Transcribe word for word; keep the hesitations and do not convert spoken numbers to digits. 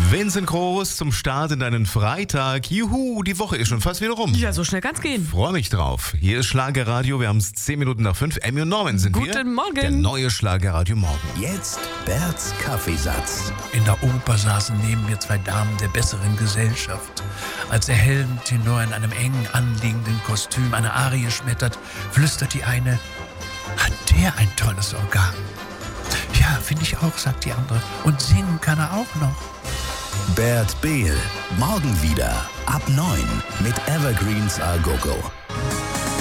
Vincent Groß zum Start in deinen Freitag. Juhu, die Woche ist schon fast wieder rum. Ja, so schnell kann's gehen. Freue mich drauf. Hier ist Schlagerradio, wir haben es zehn Minuten nach fünf. Emmy und Norman sind wir. Guten Morgen. Der neue Schlagerradio Morgen. Jetzt Berts Kaffeesatz. In der Oper saßen neben mir zwei Damen der besseren Gesellschaft. Als der Heldentenor in einem eng anliegenden Kostüm eine Arie schmettert, flüstert die eine: Hat der ein tolles Organ? Ja, finde ich auch, sagt die andere. Und singen kann er auch noch. Bert Behl. Morgen wieder ab neun mit Evergreens A Go Go.